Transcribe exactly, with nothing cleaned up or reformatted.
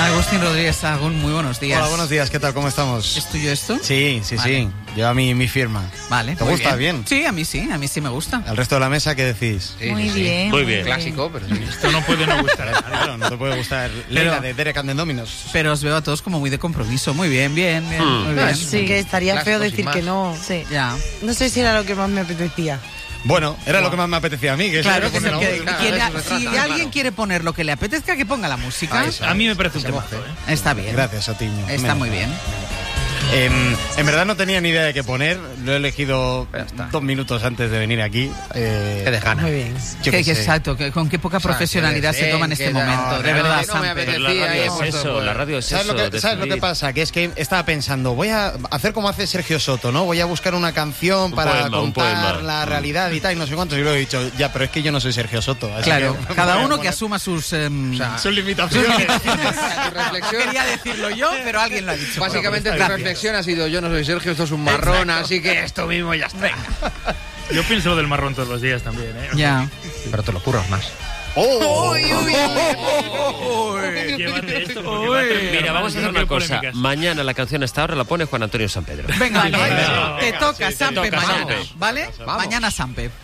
Agustín Rodríguez Sahagún, muy buenos días. Hola, buenos días, ¿qué tal? ¿Cómo estamos? ¿Es tuyo esto? Sí, sí, vale. sí. Lleva mi, mi firma. Vale. ¿Te gusta? Bien. bien. Sí, a mí sí, a mí sí me gusta. ¿El resto de la mesa qué decís? Sí, muy, sí, sí. bien, muy muy bien. bien. Clásico, pero sí. Esto no puede no gustar. Claro, no te puede gustar Leila de Derek and the Dominos. Pero os veo a todos como muy de compromiso. Muy bien, bien, bien. Hmm. Muy No, bien. es- Sí, Que estaría Clásico, feo sin decir más. que no. sí. Ya. No sé si era lo que más me apetecía. Bueno, era lo que más me apetecía a mí. Que Claro, es que el es el que Claro, quiere- de eso se si trata, alguien claro. quiere poner lo que le apetezca, que ponga la música. Ah, eso. A mí me parece un Se temazo, moje. ¿eh? Está bien. Gracias, Otiño. Está Menos muy mal. bien. Eh, en verdad no tenía ni idea de qué poner. Lo he elegido Ya está. dos minutos antes de venir aquí. Eh, Qué de gana. Muy bien. yo Que- qué que sé. exacto, que con qué poca O sea, profesionalidad que se toma en que este no, momento. De no, verdad, no me Samper. apetecía. Pero la radio ahí es hemos eso, puesto- la radio es ¿Sabes eso. lo, que, ¿Sabes lo que decidir. pasa? Que es que estaba pensando, voy a hacer como hace Sergio Soto, ¿no? Voy a buscar una canción Un para poema, un contar poema. la realidad y tal, y no sé cuántos. Y luego he dicho, ya, pero es que yo no soy Sergio Soto. Así Claro, que cada voy a uno que poner asuma sus... em, O sea, sus limitaciones. tu reflexión, no quería decirlo yo, pero alguien lo ha dicho. básicamente tu Gracias. reflexión ha sido: yo no soy Sergio, esto es un marrón, así que esto mismo ya está. Yo pienso lo del marrón todos los días también, ¿eh? Ya. Pero te lo curras más. ¡Oh! Llévate esto porque va a terminar Mira, mal, vamos a no hacer una quiero cosa. polémicas. Mañana la canción hasta ahora la pone Juan Antonio San Pedro. Venga, Vale. vale. Venga, te toca, Sampe, toca, mañana. Sampe. ¿Vale? Vamos. Mañana, Sampe.